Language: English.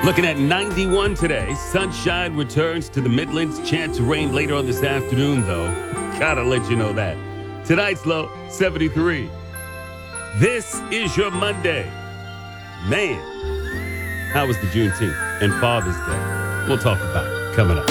Looking at 91 today. Sunshine returns to the Midlands. Chance of rain later on this afternoon, though. Gotta let you know that. Tonight's low, 73. This is your Monday. Man, how was the Juneteenth and Father's Day? We'll talk about it coming up.